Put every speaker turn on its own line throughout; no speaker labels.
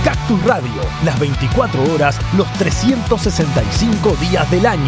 Cactus Radio, las 24 horas, los 365 días del año.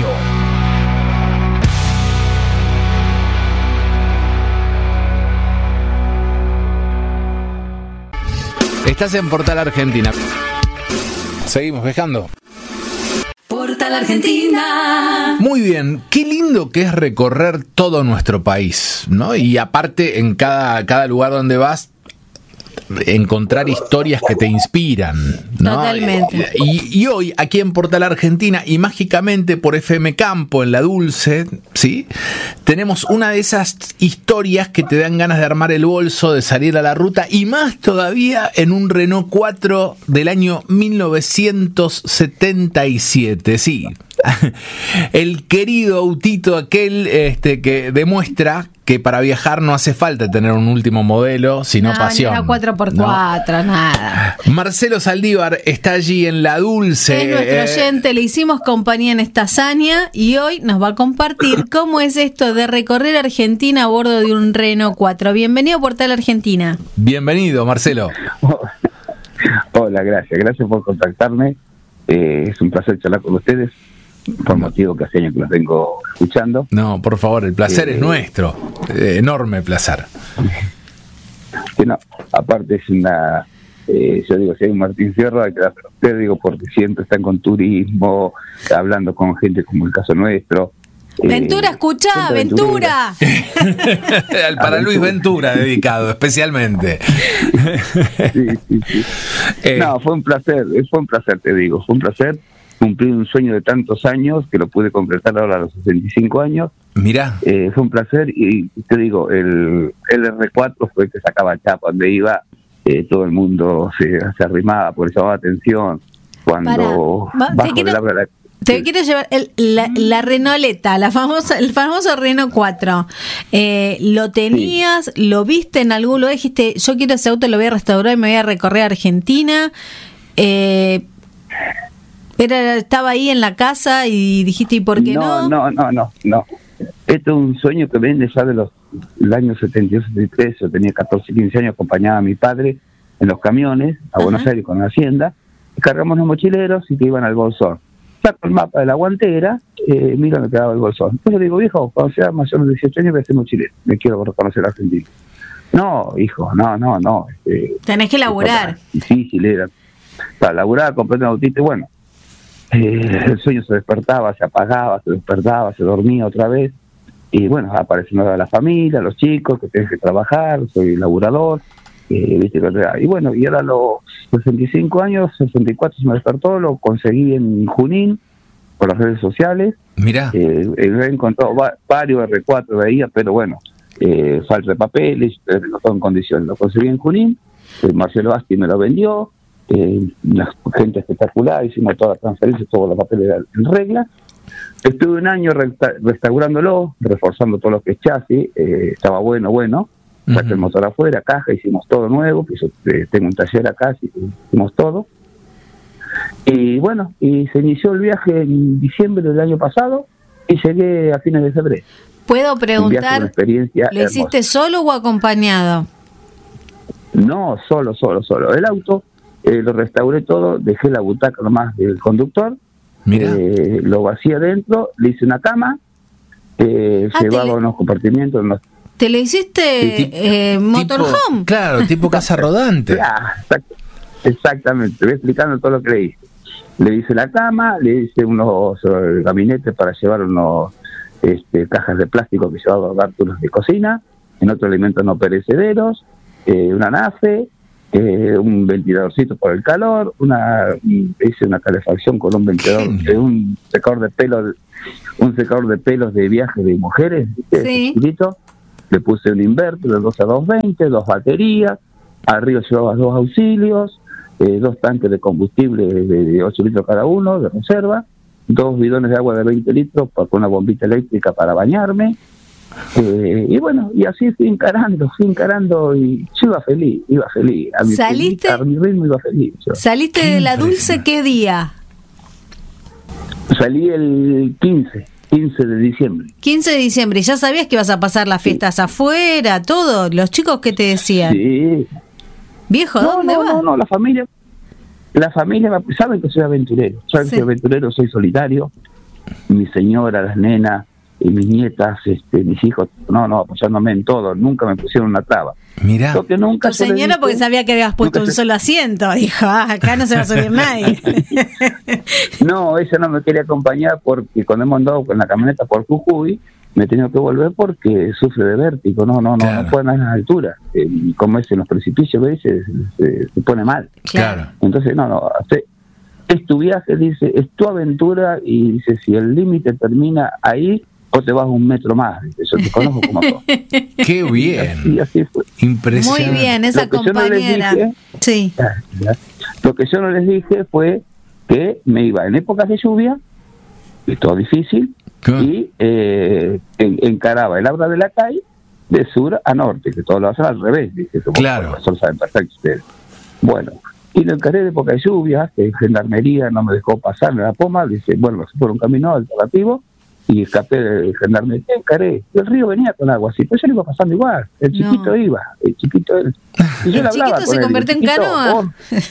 Estás en Portal Argentina. Seguimos viajando.
Portal Argentina.
Muy bien, qué lindo que es recorrer todo nuestro país, ¿no? Y aparte, en cada lugar donde vas, encontrar historias que te inspiran, ¿no?
Totalmente.
Y hoy, aquí en Portal Argentina, y mágicamente por FM Campo, en La Dulce, ¿sí? Tenemos una de esas historias que te dan ganas de armar el bolso, de salir a la ruta, y más todavía en un Renault 4 del año 1977, sí. El querido autito aquel que demuestra que para viajar no hace falta tener un último modelo, sino pasión.
No, 4x4, ¿no? Nada.
Marcelo Saldívar está allí en La Dulce.
Es nuestro oyente, le hicimos compañía en esta hazaña y hoy nos va a compartir cómo es esto de recorrer Argentina a bordo de un Renault 4. Bienvenido a Portal Argentina.
Bienvenido, Marcelo.
Hola, gracias por contactarme. Es un placer charlar con ustedes. Por motivo que hace años que los vengo escuchando.
No, por favor, el placer es nuestro. Enorme placer.
No, aparte es una... yo digo, si hay un Martín Fierro, hay que dárselo a usted, digo, porque siempre están con turismo, hablando con gente como el caso nuestro.
Ventura, escuchá, Ventura.
Para Luis Ventura dedicado, especialmente.
Sí. No, fue un placer, te digo, fue un placer. Cumplí un sueño de tantos años que lo pude concretar ahora a los 65 años.
Mirá.
Fue un placer y te digo, el R4 fue el que sacaba chapa donde iba. Todo el mundo se arrimaba, por eso llamaba atención. Cuando
te quiero llevar la Renauleta, el famoso Renault 4. ¿Lo tenías? Sí. ¿Lo viste en algún lugar? Dijiste, yo quiero ese auto, lo voy a restaurar y me voy a recorrer Argentina. Estaba ahí en la casa y dijiste, ¿y por qué no?
No. Esto es un sueño que viene ya del año 72, 73. Yo tenía 14, 15 años, acompañaba a mi padre en los camiones a Buenos Aires con la Hacienda, y cargamos los mochileros y que iban al Bolsón. Saco el mapa de la guantera, mira dónde quedaba el Bolsón. Entonces le digo, viejo, cuando sea mayor de 18 años voy a ser mochilero, me quiero reconocer argentino. No, hijo, no.
Tenés que laburar.
Difícil era. Para laburar, compré un autito y bueno, el sueño se despertaba, se apagaba, se despertaba, se dormía otra vez. Y bueno, apareció la familia, los chicos, que tenés que trabajar, soy laburador. ¿Viste? Y bueno, y ahora a los 65 años, 64 se me despertó, lo conseguí en Junín, por las redes sociales.
Mirá.
He encontrado varios R4 veía, pero bueno, falta de papeles, no todo en condiciones. Lo conseguí en Junín, Marcelo Asti me lo vendió. Una gente espectacular, hicimos todas las transferencias, todos los papeles en regla. Estuve un año restaurándolo, reforzando todo lo que es chasis, estaba bueno, saqué el motor afuera, caja, hicimos todo nuevo, pues yo tengo un taller acá, hicimos todo. Y bueno, y se inició el viaje en diciembre del año pasado y llegué a fines de febrero.
¿Puedo preguntar, ¿lo hiciste solo o acompañado?
No, solo. El auto lo restauré todo, dejé la butaca nomás del conductor. Mira. Lo vacié adentro, le hice una cama, llevaba unos compartimientos.
¿Te le hiciste motorhome?
Claro, tipo casa rodante.
Exactamente, voy explicando todo lo que le hice. Le hice la cama, le hice unos gabinetes para llevar unos cajas de plástico que llevaba bártulos de cocina, en otros alimentos no perecederos, una nafe, un ventiladorcito por el calor, hice una calefacción con un ventilador, un secador de pelos de viaje de mujeres,
sí.
Chiquito. Le puse un inverter de 12 a 220, 2 baterías, arriba llevaba 2 auxilios, 2 tanques de combustible de 8 litros cada uno, de reserva, 2 bidones de agua de 20 litros con una bombita eléctrica para bañarme. Y bueno, y así fui encarando y yo iba feliz, a mi ritmo iba feliz.
¿Saliste de La Dulce qué día?
Salí el 15 de diciembre.
15 de diciembre, ¿ya sabías que ibas a pasar las fiestas afuera, todo? ¿Los chicos qué te decían?
Sí.
¿Viejo, dónde vas?
No, la familia la familia saben que soy aventurero, saben que soy aventurero, soy solitario. Mi señora, las nenas y mis nietas, mis hijos, apoyándome en todo, nunca me pusieron una traba.
Mirá.
Lo que nunca
tu señora, porque sabía que habías puesto un solo asiento, dijo, acá no se va a subir nadie.
No, ella no me quería acompañar porque cuando hemos andado con la camioneta por Jujuy, me he tenido que volver porque sufre de vértigo, no puede andar en las alturas. Como es en los precipicios, ¿ves? Se pone mal.
Claro.
Entonces, es tu viaje, dice, es tu aventura, y dice, si el límite termina ahí, vos te vas 1 metro más, dice, yo te conozco como todo.
Qué bien.
Así fue.
Impresionante.
Muy bien, esa compañera. Sí.
Lo que yo no les dije fue que me iba en épocas de lluvia, y todo difícil, y encaraba el Abra de la Calle de sur a norte, que todo lo hacen al revés, dice,
claro.
Los profesores saben perfecto ustedes. Bueno, y lo encaré de época de lluvia, que Gendarmería no me dejó pasar en la Poma, dice, bueno, por un camino alternativo, y escapé de Gendarmería, encaré. El río venía con agua así, pero yo lo iba pasando igual, el chiquito iba, el chiquito él. Y yo
el chiquito se convirtió en canoa.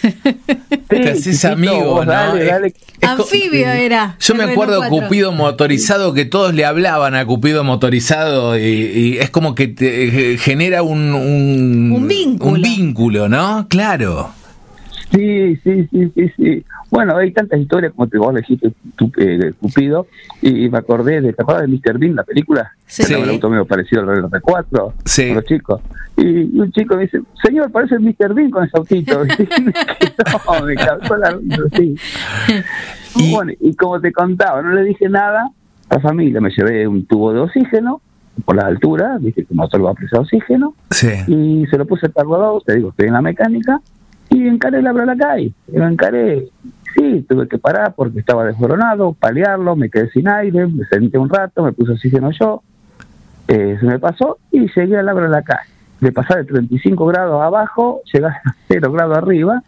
Te haces amigo,
vos,
¿no?
Dale.
Anfibio era.
Yo me acuerdo de Cupido motorizado, que todos le hablaban a Cupido motorizado, y es como que te genera un vínculo, ¿no? Claro.
Sí. Bueno, hay tantas historias como vos le dijiste Cupido, y me acordé ¿te acuerdas de Mr. Bean, la película?
Sí.
Era un auto medio parecido al R4,
sí.
Con los chicos. Y un chico me dice, señor, parece el Mr. Bean con ese autito. No, me causó la risa, sí. Bueno, y como te contaba, no le dije nada a la familia, me llevé un tubo de oxígeno por la altura, viste que el motor va a presar oxígeno,
sí.
Y se lo puse al cargador, te digo, estoy en la mecánica, y encaré el Abra la Calle, lo encaré, sí, tuve que parar porque estaba desboronado, paliarlo, me quedé sin aire, me senté un rato, me puse oxígeno yo, se me pasó y llegué al Abra la Calle. De pasar de 35 grados abajo, llegar a 0 grados arriba,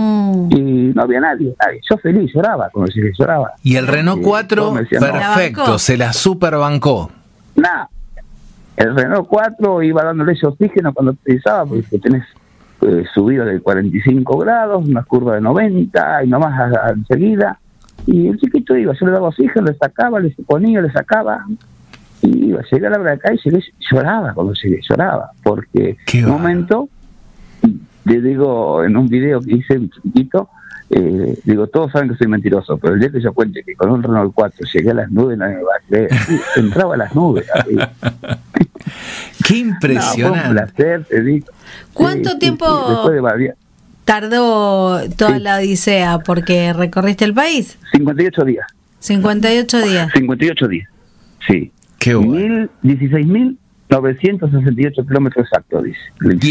y no había nadie. Yo feliz, lloraba, cuando llegué, lloraba.
Y el Renault 4, decían, perfecto, se la superbancó.
Nah, el Renault 4 iba dándole ese oxígeno cuando utilizaba, porque tenés subida de 45 grados, una curva de 90, y nomás enseguida, y el chiquito iba, yo le daba oxígeno, le sacaba, le ponía, le sacaba, y iba, llegué a la Abra de la Calle, llegué, lloraba cuando llegué, porque en un momento, le digo, en un video que hice un chiquitito, digo, todos saben que soy mentiroso, pero el día que yo cuente que con un Renault 4 llegué a las nubes, nadie me va a creer, entraba a las nubes, así.
Qué impresionante.
No, fue un placer, te digo.
¿Cuánto tiempo tardó toda la odisea? Porque recorriste el país.
58 días.
58 días.
58 días, sí.
Qué bueno.
16.968 kilómetros exactos, dice.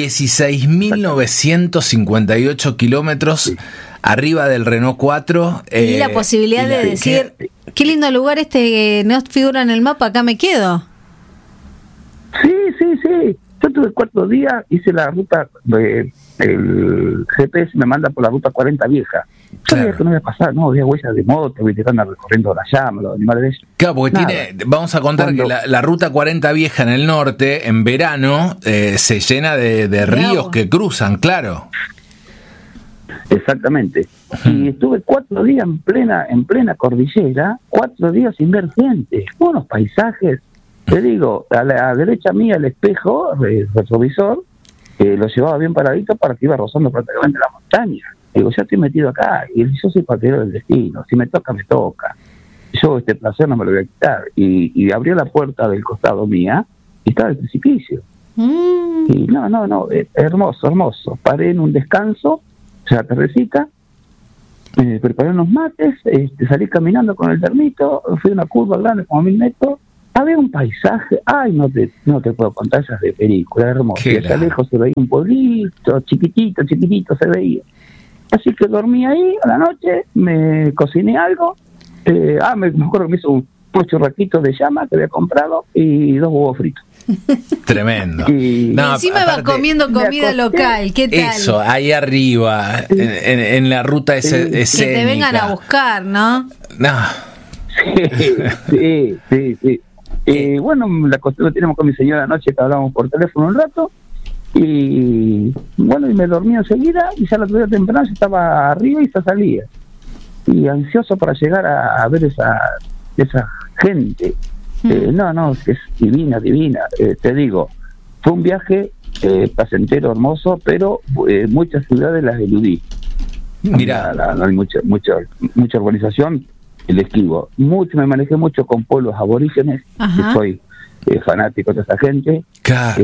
16.958 kilómetros, sí. Arriba del Renault 4.
Y la posibilidad de decir, qué lindo lugar no figura en el mapa, acá me quedo.
Sí. Yo tuve 4 días, hice la ruta, el GPS me manda por la ruta 40 vieja. Yo sabía que no iba a pasar, no había huellas de moto, que andan recorriendo la llama, los animales de ellos.
Claro, porque vamos a contar que la ruta 40 vieja en el norte, en verano, se llena de ríos que cruzan, claro.
Exactamente. Y estuve 4 días en plena cordillera, 4 días sin ver gente, unos paisajes. Te digo, a la derecha mía el espejo, el retrovisor, lo llevaba bien paradito para que iba rozando prácticamente la montaña. Digo, ya estoy metido acá, y yo soy partidario del destino, si me toca, me toca. Yo este placer no me lo voy a quitar. Y abrió la puerta del costado mía, y estaba el precipicio. Y no, hermoso. Paré en un descanso, o sea, tardecita, preparé unos mates, salí caminando con el termito, fui a una curva grande como 1000 metros, había un paisaje, no te puedo contar, esas de película, hermoso. Y allá lejos se veía un pueblito, chiquitito se veía. Así que dormí ahí a la noche, me cociné algo, me acuerdo que me hizo un churraquito de llama que había comprado y 2 huevos fritos.
Tremendo.
Y encima vas comiendo comida local, ¿qué tal?
Eso, ahí arriba, en la ruta escénica.
Que te vengan a buscar, ¿no?
No.
Sí. Bueno, la costumbre tenemos con mi señora anoche que hablábamos por teléfono un rato, Y bueno, y me dormí enseguida, y ya la otro día temprano ya estaba arriba y ya salía. Y ansioso para llegar a ver esa gente. No, es divina. Te digo, fue un viaje placentero, hermoso, pero muchas ciudades las eludí.
Mira,
no hay mucha organización, el esquivo. Me manejé mucho con pueblos aborígenes, que soy fanático de esa gente,
claro.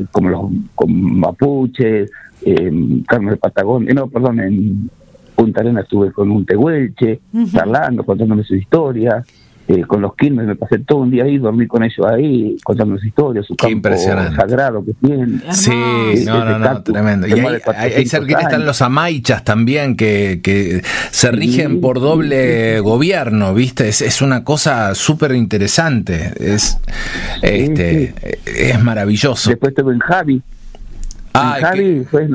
Con mapuches, Carmen de Patagonia, en Punta Arenas estuve con un tehuelche, charlando, contándome sus historias. Con los quilmes me pasé todo un día ahí, dormí con ellos ahí, contando sus historias, su campo sagrado que tienen.
Sí, no, tremendo. Y ahí cerquita están los amaichas también, que se rigen por doble gobierno, ¿viste? Es una cosa súper interesante, es maravilloso.
Después estuve en Javi. En Javi fue,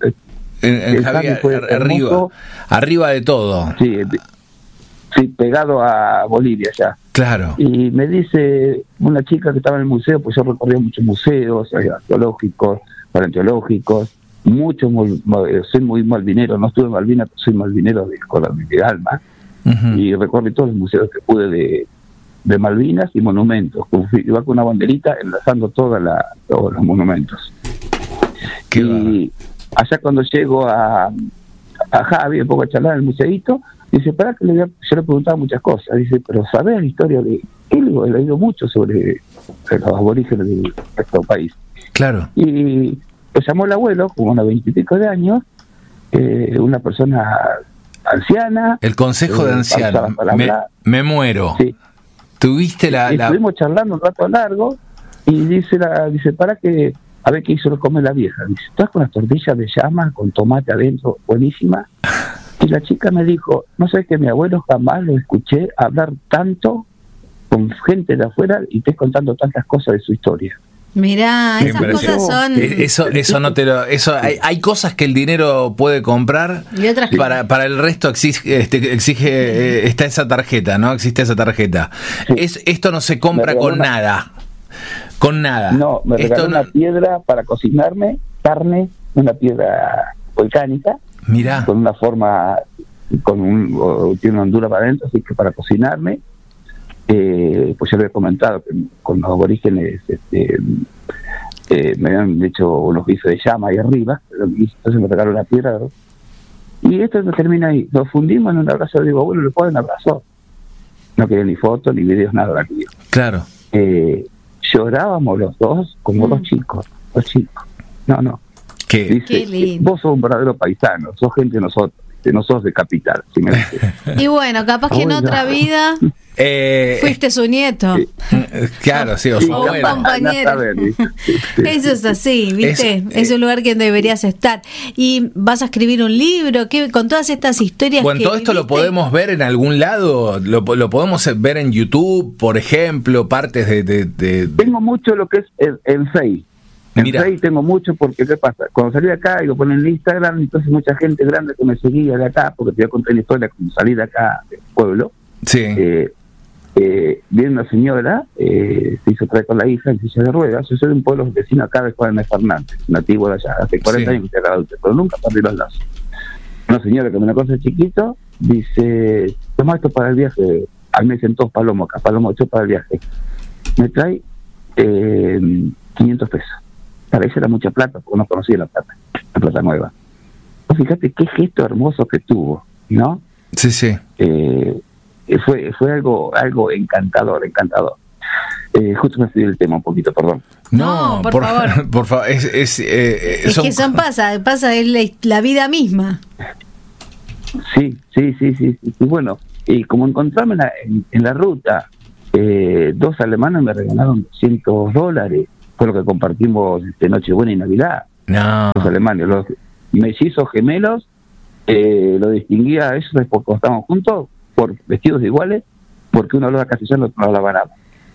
en Javi fue arriba de todo.
Sí, pegado a Bolivia ya.
Claro.
Y me dice una chica que estaba en el museo, pues yo recorría muchos museos arqueológicos, paleontológicos, soy muy malvinero, no estuve en Malvinas, pero soy malvinero de alma, y recorrí todos los museos que pude de Malvinas y monumentos. Iba con una banderita enlazando todos los monumentos. Y allá cuando llego a Javi, un poco a charlar en el museíto, dice, yo le preguntaba muchas cosas, dice, pero ¿sabés la historia de él? He leído mucho sobre los aborígenes de nuestro país.
Claro.
Y lo llamó el abuelo, como unos 20 y pico de años, una persona anciana.
El consejo de ancianos. Me muero.
Sí.
Tuviste
Estuvimos charlando un rato largo, y dice, para que, a ver qué hizo comer la vieja. Dice, ¿estás con las tortillas de llama, con tomate adentro, buenísima? Y la chica me dijo, no sé, que mi abuelo jamás lo escuché hablar tanto con gente de afuera y te contando tantas cosas de su historia.
Mirá, esas cosas son...
Eso no te lo... Hay cosas que el dinero puede comprar,
y otras que...
para el resto exige está esa tarjeta, ¿no? Existe esa tarjeta. Sí. Esto no se compra con nada. Con nada.
No, me regaló una piedra para cocinarme, carne, una piedra volcánica.
Mirá.
Con una forma, tiene una hondura para adentro, así que para cocinarme, pues ya lo he comentado, que con los aborígenes me habían hecho unos bifes de llama ahí arriba, entonces me regaló la piedra, ¿no? Y esto no termina ahí, nos fundimos en un abrazo, digo, bueno, le puedo dar un abrazo. No quería ni fotos, ni videos, nada.
Claro.
Llorábamos los dos como dos chicos. No. Dice,
qué lindo.
Vos sos un verdadero paisano, sos gente de nosotros, no sos de capital. ¿Sí me
y bueno, capaz que en otra vida fuiste su nieto.
Claro, sí, o su abuelo.
Compañero. Eso es así, ¿viste? Es un lugar que deberías estar. Y vas a escribir un libro, con todas estas historias.
Bueno, todo esto lo podemos ver en algún lado, lo podemos ver en YouTube, por ejemplo, partes de...
Tengo mucho lo que es el Face. En Facebook tengo mucho, porque ¿qué pasa? Cuando salí de acá y lo ponen en Instagram, entonces mucha gente grande que me seguía de acá, porque te voy a contar la historia como salí de acá del pueblo.
Sí.
Viene una señora, se hizo traer con la hija en silla de ruedas. Yo soy de un pueblo vecino acá de Juan de Fernández, nativo de allá, hace 40 años que estoy acá, pero nunca perdí los lazos. Una señora que me conoce chiquito, dice, toma esto para el viaje, al mes en todos Palomo, acá Palomo 8 para el viaje. Me trae 500 pesos. Para eso era mucha plata, porque no conocía la plata nueva. Pues fíjate qué gesto hermoso que tuvo, ¿no?
Sí.
Fue algo encantador. Justo me estoy el tema un poquito, perdón.
No, por favor.
Por favor, es
que pasa, es la vida misma.
Sí. Y bueno, y como encontrarme en la ruta, 2 alemanes me regalaron $200. Fue lo que compartimos Nochebuena y Navidad.
No.
Los alemanes, los mellizos gemelos, lo distinguía a ellos porque estaban juntos, por vestidos iguales, porque uno hablaba castellano y otro hablaba nada.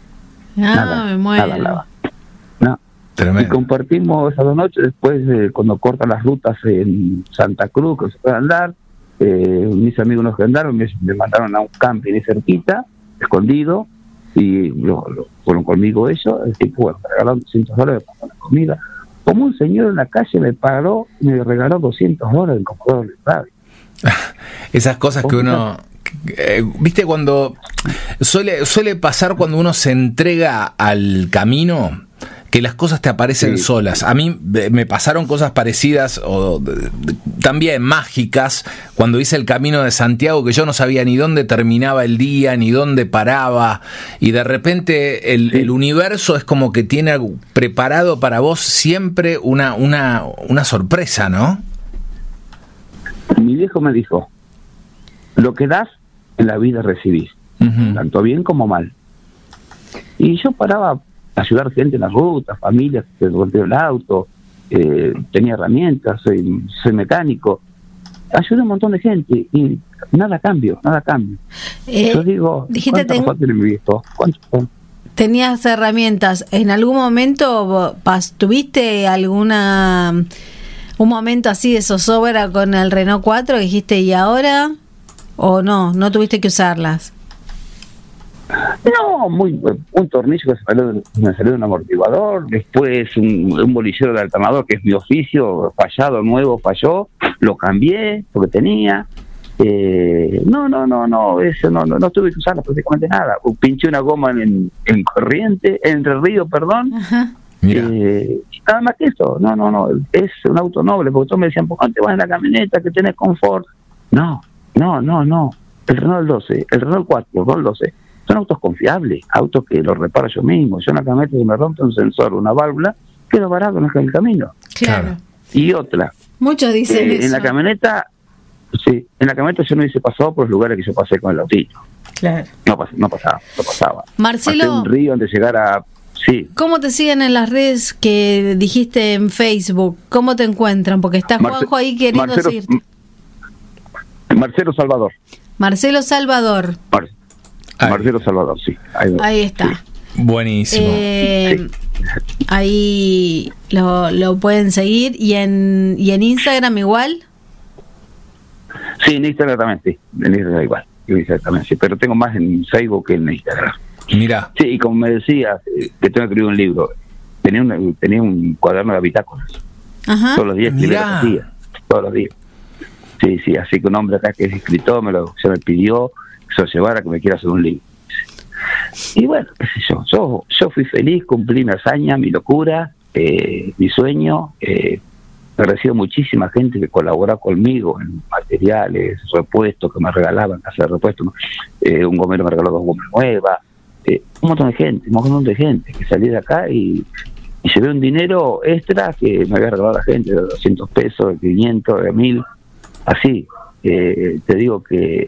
Me muero.
Nada hablaba. No.
Tremendo.
Y compartimos esas 2 noches, después cuando cortan las rutas en Santa Cruz, que se puede andar, mis amigos nos andaron, me mandaron a un camping ahí cerquita, escondido, y fueron conmigo ellos, el tipo, bueno, me regalaron $200 para la comida, como un señor en la calle me paró y me regaló $200 en computador de radio.
Esas cosas que uno... ¿Viste cuando... Suele pasar cuando uno se entrega al camino, que las cosas te aparecen solas. A mí me pasaron cosas parecidas, también mágicas, cuando hice el Camino de Santiago, que yo no sabía ni dónde terminaba el día, ni dónde paraba, y de repente el universo es como que tiene preparado para vos siempre una sorpresa, ¿no?
Mi viejo me dijo, lo que das en la vida recibís, tanto bien como mal. Y yo paraba a ayudar gente en las rutas, familias que rompieron el auto, tenía herramientas, soy mecánico, ayudé a un montón de gente y nada cambio. Yo digo,
dijiste
¿cuántas tiene mi viejo? ¿Cuántos?
Tenías herramientas. ¿En algún momento tuviste un momento así de zozobra con el Renault 4 que dijiste, ¿y ahora? ¿O no tuviste que usarlas?
No, un tornillo que me salió de un amortiguador, después un bolillero de alternador, que es mi oficio, nuevo falló, lo cambié porque tenía. Eso no tuve que usarla prácticamente nada. Pinché una goma en Entre Ríos, perdón.
Ajá.
Nada más que eso. No, es un auto noble, porque todos me decían, ¿por qué no te vas en la camioneta que tenés confort? No. El Renault 12, el Renault 4, el Renault 12 son autos confiables, autos que los reparo yo mismo. Yo en la camioneta, si me rompe un sensor, una válvula, quedo varado en el camino.
Claro.
Y otra.
Muchos dicen eso.
En la camioneta yo no hice pasado por los lugares que yo pasé con el autito.
Claro.
No pasaba.
Marcelo,
pasé un río antes de llegar a... Sí.
¿Cómo te siguen en las redes que dijiste en Facebook? ¿Cómo te encuentran? Porque está Juanjo ahí queriendo decirte.
Marcelo Salvador.
Marcelo Salvador.
Marcelo Salvador, sí.
Ahí está.
Sí.
Buenísimo.
Ahí lo pueden seguir. ¿Y en Instagram igual?
Sí, en Instagram también, sí. En Instagram igual. Exactamente, sí. Pero tengo más en Facebook que en Instagram.
Mira.
Sí, y como me decías, que tengo que escribir un libro. Tenía un cuaderno de bitácoras.
Ajá.
Todos los días escribía, todos los días. Sí, así que un hombre acá que es escritor se me pidió que se lo llevara, que me quiera hacer un libro. Y bueno, qué sé yo fui feliz, cumplí mi hazaña, mi locura, mi sueño. Me recibo muchísima gente que colabora conmigo en materiales, repuestos que me regalaban, casa de repuestos. Un gomero me regaló 2 gomas nuevas. Un montón de gente que salí de acá y llevé un dinero extra que me había regalado la gente, de $200, de 500, de 1000. Así, te digo que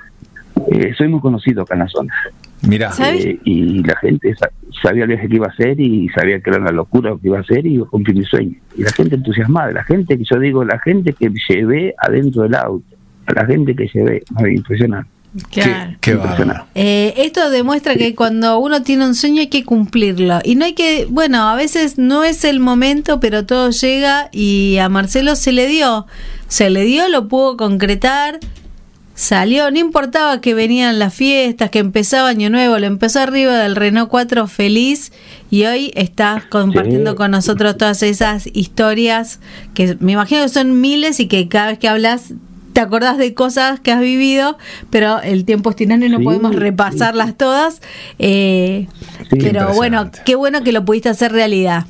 soy muy conocido acá en la zona.
Mira,
y la gente sabía el viaje que iba a hacer y sabía que era una locura lo que iba a hacer y iba a cumplir mi sueño. Y la gente entusiasmada, la gente que llevé adentro del auto, la gente que llevé, impresionante.
Claro.
Qué bárbaro.
Esto demuestra que cuando uno tiene un sueño hay que cumplirlo y no hay que, bueno, a veces no es el momento, pero todo llega y a Marcelo se le dio, lo pudo concretar, salió, no importaba que venían las fiestas, que empezaba Año Nuevo, lo empezó arriba del Renault 4 feliz y hoy estás compartiendo con nosotros todas esas historias que me imagino que son miles y que cada vez que hablas te acordás de cosas que has vivido, pero el tiempo es tirano y no podemos repasarlas todas. Pero bueno, qué bueno que lo pudiste hacer realidad.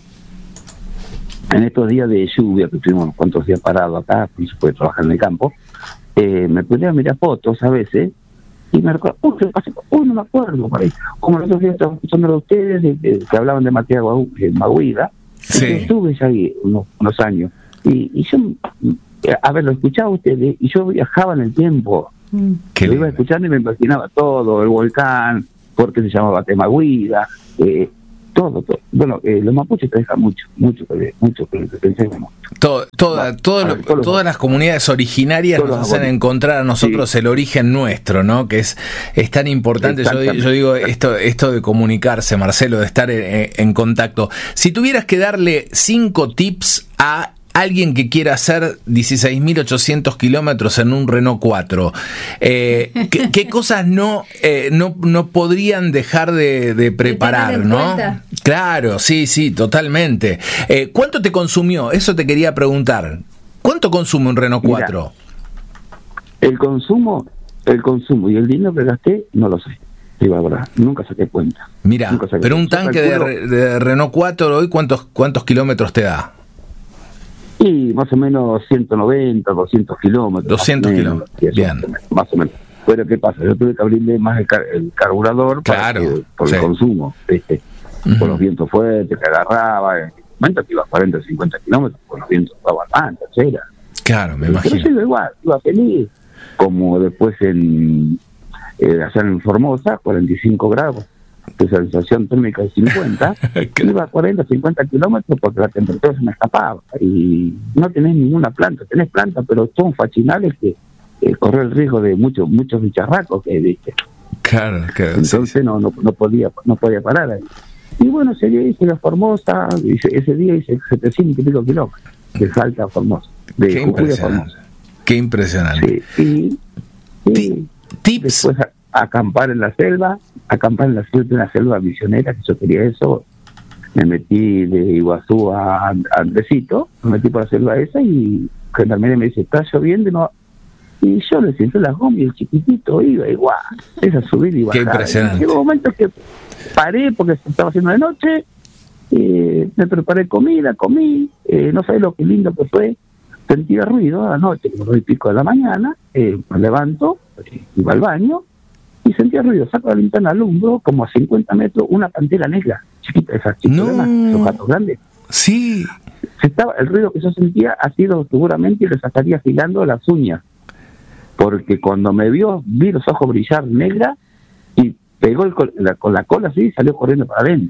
En estos días de lluvia, que estuvimos unos cuantos días parados acá, no se puede trabajar en el campo, me podía mirar fotos a veces y me recuerdo, no me acuerdo, por ahí. Como los otros días estaba escuchando a ustedes que hablaban de Matías Maguida.
Sí.
Estuve ya ahí unos años y yo lo escuchaba ustedes y yo viajaba en el tiempo. Lo iba escuchando y me imaginaba todo, el volcán, porque se llamaba Temaguida, todo. Bueno, los mapuches te dejan mucho que pensemos.
Todas las comunidades originarias nos hacen encontrar a nosotros el origen nuestro, ¿no? Que es tan importante. Yo digo esto de comunicarse, Marcelo, de estar en contacto. Si tuvieras que darle 5 tips a alguien que quiera hacer 16.800 kilómetros en un Renault 4, ¿qué cosas no podrían dejar de preparar, ¿no?
Cuenta.
Claro, sí, totalmente. ¿Cuánto te consumió? Eso te quería preguntar. ¿Cuánto consume un Renault 4?
Mira, el consumo y el dinero que gasté, no lo sé. Sí, la verdad, nunca saqué cuenta.
Mira, pero un tanque de Renault 4 hoy, ¿cuántos kilómetros te da?
Y más o menos 190, 200 kilómetros.
200 kilómetros, bien.
Más o menos. Pero ¿qué pasa? Yo tuve que abrirle más el carburador
claro,
por el consumo, ¿viste? Por los vientos fuertes que agarraba. En un momento que iba a 40, 50 kilómetros, por los vientos daban más, tercera.
Claro, me imagino.
Pero yo igual, iba feliz. Como después allá en Formosa, 45 grados, de sensación térmica de 50, iba a 40, 50 kilómetros porque la temperatura se me escapaba. Y no tenés ninguna planta, tenés planta, pero son fachinales que corre el riesgo de muchos bicharracos que viste.
Claro.
Entonces
sí.
no podía parar ahí. Y bueno, ese día hice la Formosa, ese día hice 700 y pico kilómetros de Salta a Formosa.
Qué impresionante. Qué impresionante.
Sí,
Tips.
Después acampar en la selva, una selva misionera, que yo quería eso. Me metí de Iguazú a Andresito, me metí por la selva esa y Gendarmería me dice, está lloviendo, no. Y yo le senté las gomas y el chiquitito iba igual, esa subida y bajada.
Qué impresionante.
Llegó un momento que paré porque se estaba haciendo de noche, me preparé comida, comí, no sabés lo que lindo que fue. Sentía ruido a la noche, como 9:30 de la mañana, me levanto, iba al baño, y sentía ruido, saco la linterna, alumbro, como a 50 metros, una pantera negra, chiquita, esas chiquitas, esos gatos grandes.
Sí.
El ruido que yo sentía ha sido seguramente y le sacaría afilando las uñas, porque cuando me vi los ojos brillar negra, y pegó con la cola así, y salió corriendo para adentro.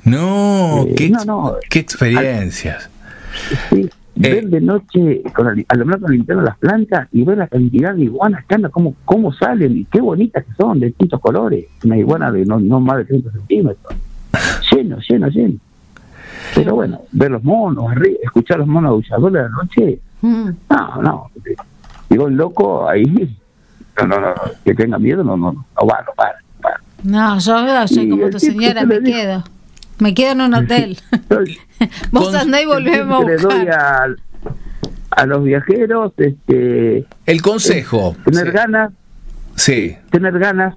Qué experiencias.
Sí. Ver de noche, alumbrar con la linterna las plantas y ver la cantidad de iguanas que andan, cómo salen y qué bonitas que son, de distintos colores. Una iguana de no más de 30 centímetros. Lleno. Pero bueno, ver los monos, escuchar los monos aulladores de la noche, no. Digo, el loco ahí, no, que tenga miedo, no para.
No, yo soy como tu señora, me quedo en un hotel. Vos andá y volvemos a
buscar. Le doy a los viajeros
el consejo.
Tener ganas.
Sí.
Tener ganas,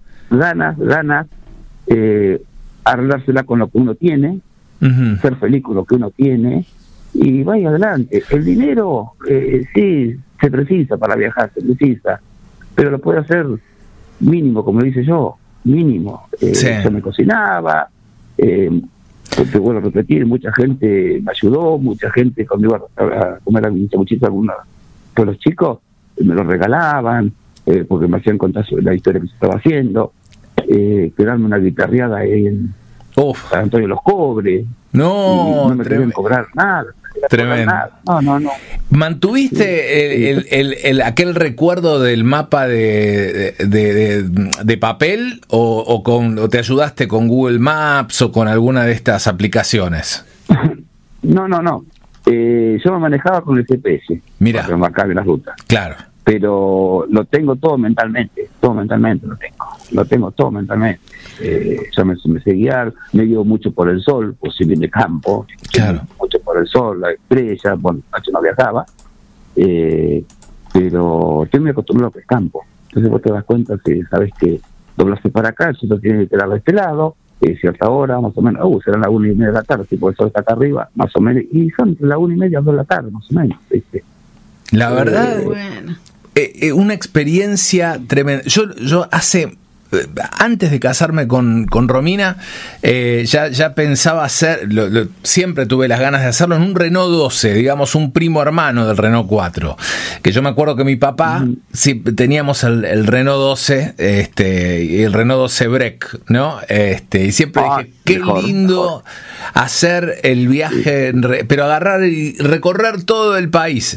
arreglársela con lo que uno tiene, ser feliz con lo que uno tiene, y vaya adelante. El dinero, sí, se precisa para viajar, pero lo puede hacer mínimo, como dice yo, mínimo. Yo me cocinaba, te vuelvo a repetir, mucha gente me ayudó, mucha gente cuando iba a comer algún chabuchito, algunos de los chicos me lo regalaban, porque me hacían contar sobre la historia que se estaba haciendo, quedarme una guitarreada ahí en San Antonio de los Cobres, no me querían cobrar nada.
Tremendo.
No.
¿Mantuviste aquel recuerdo del mapa de papel o te ayudaste con Google Maps o con alguna de estas aplicaciones?
No. Yo me manejaba con el GPS.
Mira.
Para que me marcaba las rutas.
Claro.
Pero lo tengo todo mentalmente lo tengo todo mentalmente. Yo me sé guiar, me guío mucho por el sol, pues si bien de campo,
claro.
Mucho por el sol, la estrella, bueno, anoche no viajaba, pero estoy muy acostumbrado al campo. Entonces vos te das cuenta que sabes que doblaste para acá, el sol tiene que quedar de este lado, cierta hora, más o menos, serán las 1:30 de la tarde, si por el sol está acá arriba, más o menos, y son entre las 1:30 y 2 de la tarde, más o menos, ¿viste?
La verdad, una experiencia tremenda. Yo antes de casarme con Romina, ya pensaba hacer, siempre tuve las ganas de hacerlo en un Renault 12, digamos un primo hermano del Renault 4, que yo me acuerdo que mi papá, sí, teníamos el Renault 12, y el Renault 12 Break, ¿no? Y siempre dije, qué lindo hacer el viaje, pero agarrar y recorrer todo el país.